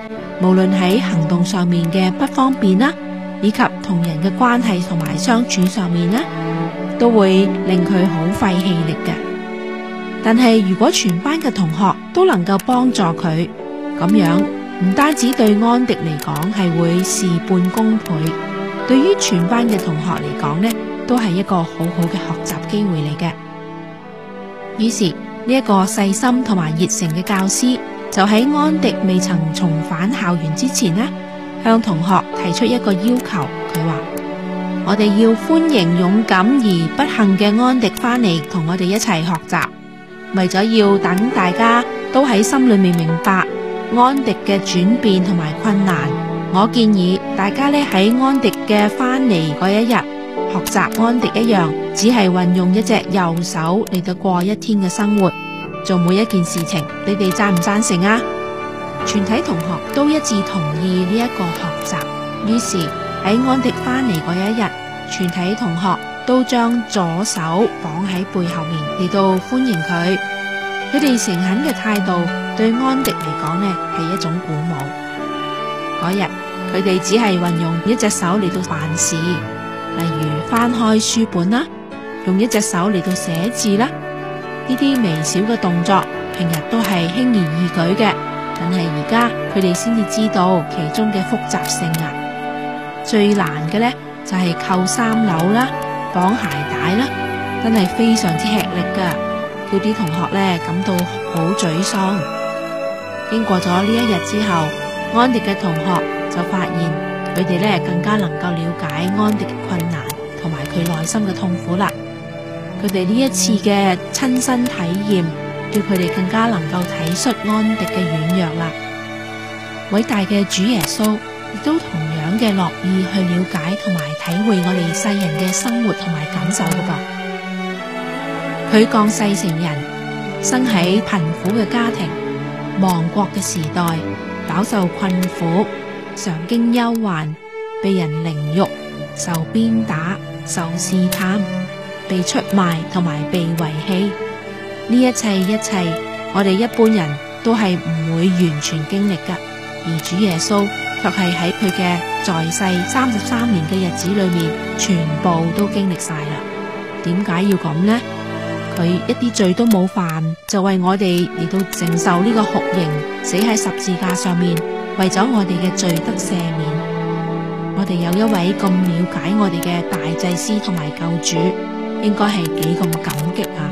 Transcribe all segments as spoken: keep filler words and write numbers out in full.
無論喺行動上面嘅不方便啦，以及同人嘅關係同埋相處上面呢，都會令佢好費氣力嘅。但係如果全班嘅同學都能夠幫助佢，咁樣唔單止對安迪嚟講係會事半功倍，對於全班嘅同學嚟講呢，都係一個好好嘅學習機會嚟嘅。於是呢一個細心同埋熱誠嘅教師，就喺安迪未曾重返校園之前呢，向同學提出一個要求。佢話：我哋要歡迎勇敢而不幸嘅安迪翻嚟同我哋一齊學習。為咗要等大家都喺心裏面明白安迪嘅轉變同埋困難，我建議大家咧喺安迪嘅翻嚟嗰一日，學習安迪一樣，只係運用一隻右手嚟到過一天嘅生活，做每一件事情。你哋贊唔贊成啊？全體同學都一致同意呢一個學習。於是喺安迪翻嚟嗰一日，全體同學都將左手綁喺背後面嚟到歡迎佢。佢哋誠懇嘅態度對安迪嚟講呢係一種鼓舞。嗰日佢哋只係運用一隻手嚟到辦事，例如翻開書本啦，用一隻手嚟到寫字啦。呢啲微小嘅動作平日都係輕而易舉嘅，但係而家佢哋先至知道其中嘅複雜性啊！最難嘅呢就係扣衫紐啦、綁鞋帶啦，真係非常之吃力噶，叫啲同學呢感到好沮喪。經過咗呢一日之後，安迪嘅同學就發現佢哋呢更加能夠了解安迪嘅困難同埋佢內心嘅痛苦啦。佢哋呢一次嘅親身體驗，叫佢哋更加能夠體恤安迪嘅軟弱啦。偉大嘅主耶穌亦都同樣嘅樂意去了解同埋體會我哋世人嘅生活同埋感受噶噃。佢降世成人，生喺貧苦嘅家庭、亡國嘅時代，飽受困苦，常經憂患，被人凌辱、受鞭打、受試探，被出賣同埋被遺棄。呢一切一切，我哋一般人都係唔會完全經歷噶，而主耶穌卻係喺佢嘅在世三十三年嘅日子裏面，全部都經歷晒啦。點解要咁呢？佢一啲罪都冇犯，就為我哋嚟到承受呢個酷刑，死喺十字架上面，為咗我哋嘅罪得赦免。我哋有一位咁了解我哋嘅大祭司同埋救主，應該係幾咁感激啊！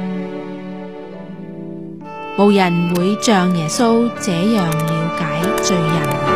無人會像耶穌這樣了解罪人。